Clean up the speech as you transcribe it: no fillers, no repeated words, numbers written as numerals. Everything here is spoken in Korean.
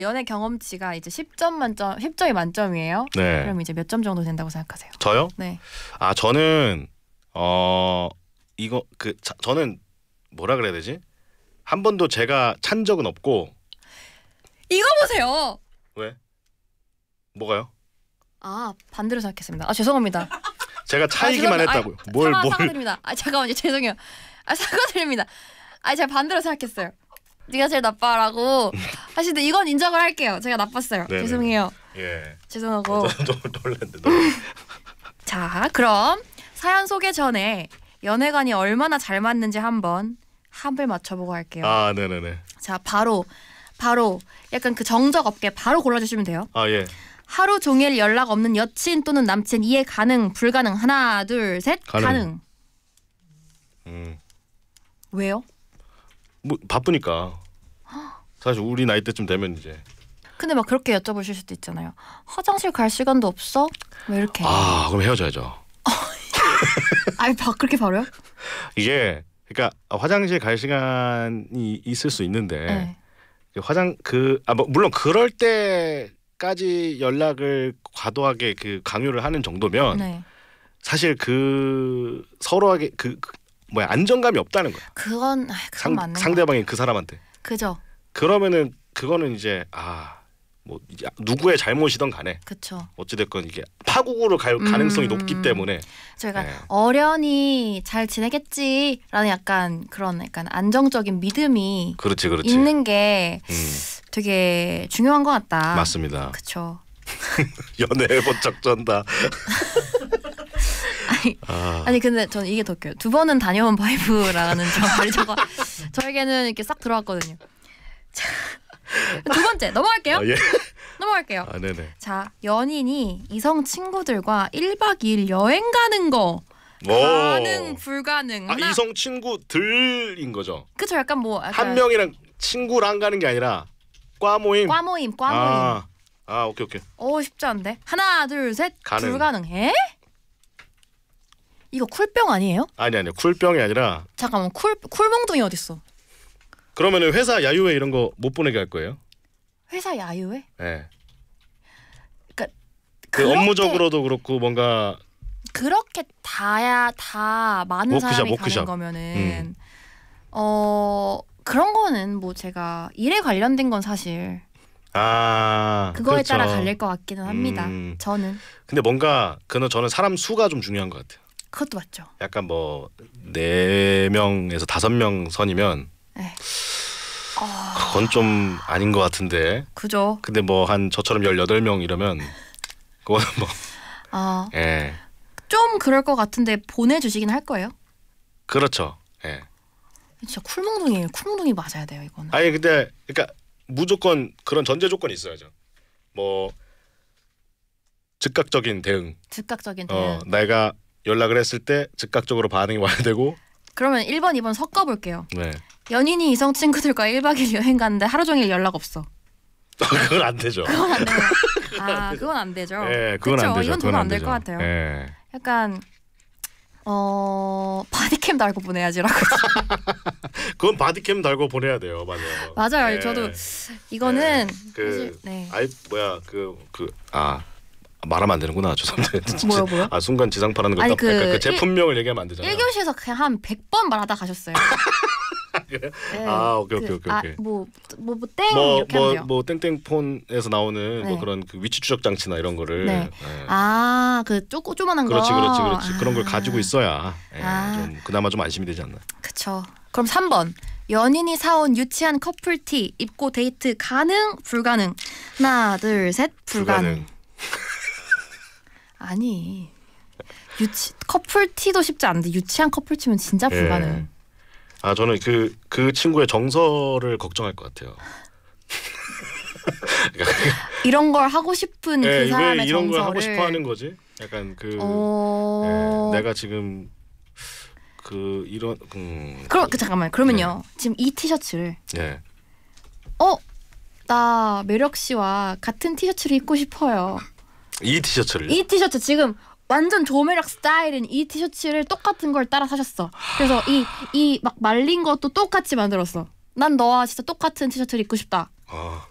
연애 경험치가 이제 10점 만점, 10점이 만점이에요. 네. 그럼 이제 몇 점 정도 된다고 생각하세요? 저요? 네. 아 저는 이거 저는 뭐라 그래야 되지? 한 번도 제가 찬 적은 없고. 이거 보세요. 왜? 뭐가요? 아 반대로 생각했습니다. 아 죄송합니다. 제가 차이기만 죄송합니다. 했다고요. 뭘. 사과드립니다. 아 잠깐만요. 죄송해요. 아 사과드립니다. 아 제가 반대로 생각했어요. 네가 제일 나빠라고 하시는데 이건 인정을 할게요. 제가 나빴어요. 네네. 죄송해요. 예. 죄송하고. 놀랐네. 자 그럼 사연 소개 전에 연애관이 얼마나 잘 맞는지 한번 합을 맞춰보고 할게요. 아 네네네. 자 바로 약간 그 정적 없게 바로 골라주시면 돼요. 아 예. 하루 종일 연락 없는 여친 또는 남친 이해 가능 불가능. 하나 둘 셋. 가능. 왜요? 뭐 바쁘니까. 사실 우리 나이 때쯤 되면 이제. 근데 막 그렇게 여쭤보실 수도 있잖아요. 화장실 갈 시간도 없어? 왜 이렇게? 아 그럼 헤어져야죠. 아니 그렇게 바로요? 이게 그러니까 화장실 갈 시간이 있을 수 있는데 네. 뭐 물론 그럴 때까지 연락을 과도하게 강요를 하는 정도면 네. 사실 서로에게 안정감이 없다는 거야. 그건 맞는 상대방이 그 사람한테. 그죠. 그러면은 그거는 이제 뭐 누구의 잘못이든 간에 그쵸. 어찌됐건 이게 파국으로 갈 가능성이 높기 때문에 저희가 어련히 잘 지내겠지라는 약간 안정적인 믿음이 그렇지. 있는 게 되게 중요한 것 같다. 맞습니다. 그쵸. 연애해본 척전다. 아니 근데 저는 이게 더 웃겨요. 두 번은 다녀온 바이브라는 말이 저에게는 이렇게 싹 들어왔거든요. 자, 두 번째 넘어갈게요. 예. 넘어갈게요. 네네. 자, 연인이 이성 친구들과 1박 2일 여행 가는 거 가능 불가능. 이성 친구들인 거죠. 그쵸. 약간 한 명이랑 친구랑 가는 게 아니라 과 모임. 오케이. 쉽지 않은데. 하나 둘 셋. 가능. 불가능. 에? 이거 쿨병 아니에요? 아니요. 쿨병이 아니라. 잠깐만. 쿨몽둥이 어딨어? 그러면은 회사 야유회 이런 거 못 보내게 할 거예요? 회사 야유회? 네. 그러니까 업무적으로도 그렇고 뭔가 그렇게 다 많은 사람이 가는 거면은 그런 거는 뭐 제가 일에 관련된 건 사실 그거에 그렇죠. 따라 갈릴 것 같기는 합니다. 저는. 근데 뭔가 저는 사람 수가 좀 중요한 것 같아요. 그것도 맞죠. 약간 4명에서 5명 선이면 네. 그건 좀 아닌 것 같은데. 그죠. 근데 한 저처럼 18명 이러면 그거는 예. 좀 그럴 것 같은데 보내주시긴 할 거예요? 그렇죠. 예. 진짜 쿨몽둥이에요. 쿨몽둥이 맞아야 돼요 이거는. 아니 근데 그러니까 무조건 그런 전제 조건이 있어야죠. 즉각적인 대응. 내가 연락을 했을 때 즉각적으로 반응이 와야 되고. 그러면 1번, 2번 섞어볼게요. 네. 연인이 이성 친구들과 1박 2일 여행 갔는데 하루 종일 연락 없어. 그건 안 되죠. 그건 안 돼요. 그건 안 되죠. 네, 그건 안 되죠. 이건 저도 안 될 것 같아요. 네. 약간 바디캠 달고 보내야지라고. 그건 바디캠 달고 보내야 돼요. 맞아요. 저도 이거는 말하면 안 되는구나. 죄송합니다. 뭐요? 순간 지상파라는 거. 그 제품명을 얘기하면 안 되잖아요. 1교시에서 그냥 한 100번 말하다 가셨어요. 그래? 네. 오케이. 땡 이렇게 하면 돼요. 땡땡폰에서 나오는 그런 위치 추적 장치나 이런 거를. 네. 그 조그만한 거. 그렇지. 그런 걸 가지고 있어야 좀 그나마 좀 안심이 되지 않나. 그렇죠. 그럼 3번. 연인이 사온 유치한 커플티 입고 데이트 가능 불가능. 하나 둘 셋. 불가능. 아니 커플티도 쉽지 않은데 유치한 커플티면 진짜 불가능. 저는 그 친구의 정서를 걱정할 것 같아요. 이런 걸 하고 싶은 그 사람의 왜 이런 정서를 걸 하고 싶어하는 거지? 약간 내가 지금 이런 잠깐만. 그러면요. 지금 이 티셔츠를 나 매력 씨와 같은 티셔츠를 입고 싶어요. 이 티셔츠를? 이 티셔츠 지금 완전 조매력 스타일인 이 티셔츠를 똑같은 걸 따라 사셨어. 그래서 이 막 말린 것도 똑같이 만들었어. 난 너와 진짜 똑같은 티셔츠를 입고 싶다.